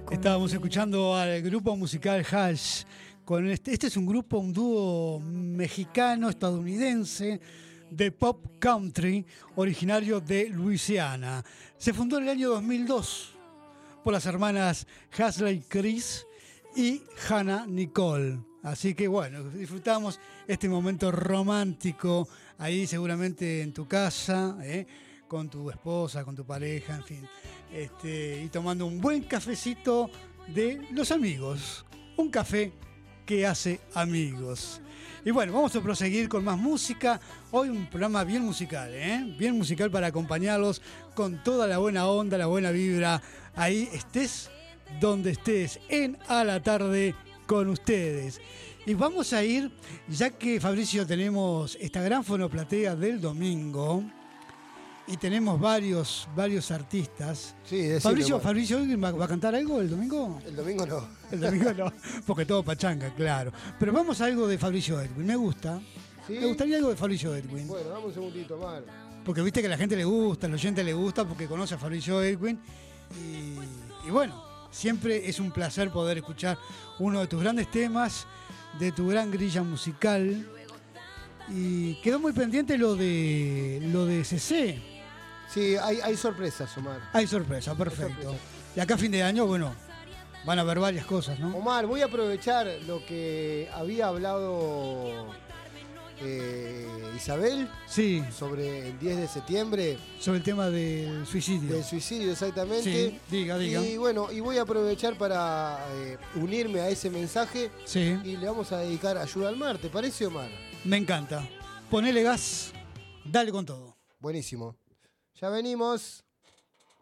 Estábamos escuchando al grupo musical Hash. Este es un grupo, un dúo mexicano-estadounidense de pop country, originario de Luisiana. Se fundó en el año 2002 por las hermanas Hasley Chris y Hannah Nicole. Así que bueno, disfrutamos este momento romántico ahí seguramente en tu casa, con tu esposa, con tu pareja, en fin. Y tomando un buen cafecito de los amigos. Un café que hace amigos. Y bueno, vamos a proseguir con más música. Hoy un programa bien musical, bien musical para acompañarlos con toda la buena onda, la buena vibra. Ahí estés donde estés, en A la Tarde con ustedes. Y vamos a ir, ya que Fabricio tenemos esta gran fonoplatea del domingo y tenemos varios artistas. Sí, Fabricio ¿va a cantar algo el domingo? El domingo no. El domingo no, porque todo pachanga, claro. Pero vamos a algo de Fabricio Edwin, me gusta. ¿Sí? Me gustaría algo de Fabricio Edwin. Bueno, dame un segundito, Mar. Porque viste que a la gente le gusta, al oyente le gusta, porque conoce a Fabricio Edwin. Y bueno, siempre es un placer poder escuchar uno de tus grandes temas, de tu gran grilla musical. Y quedó muy pendiente lo de CC. Sí, hay sorpresas, Omar. Hay sorpresa, perfecto. Hay sorpresa. Y acá a fin de año, bueno, van a haber varias cosas, ¿no? Omar, voy a aprovechar lo que había hablado Isabel. Sí. Sobre el 10 de septiembre. Sobre el tema del suicidio. Del suicidio, exactamente. Sí, diga. Y bueno, y voy a aprovechar para unirme a ese mensaje. Sí. Y le vamos a dedicar Ayuda al Mar. ¿Te parece, Omar? Me encanta. Ponele gas, dale con todo. Buenísimo. Ya venimos.